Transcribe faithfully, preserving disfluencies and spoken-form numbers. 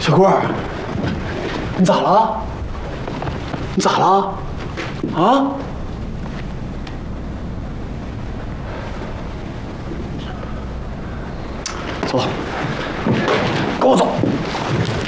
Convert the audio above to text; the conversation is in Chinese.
小郭儿，你咋了？你咋了？啊？走，跟我走。